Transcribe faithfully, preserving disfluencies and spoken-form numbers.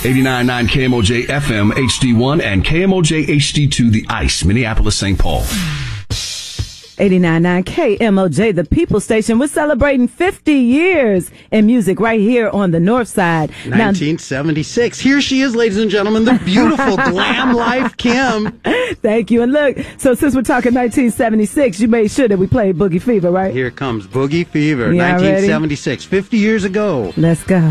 eighty-nine point nine K M O J F M H D one and K M O J H D two, The Ice, Minneapolis, Saint Paul. eighty-nine point nine K M O J, the People Station. We're celebrating fifty years in music right here on the North Side. nineteen seventy-six. Now, here she is, ladies and gentlemen, the beautiful Glam Life Kim. Thank you. And look, so since we're talking nineteen seventy-six, you made sure that we played Boogie Fever, right? Here comes Boogie Fever, Yeah, nineteen seventy-six, fifty years ago. Let's go.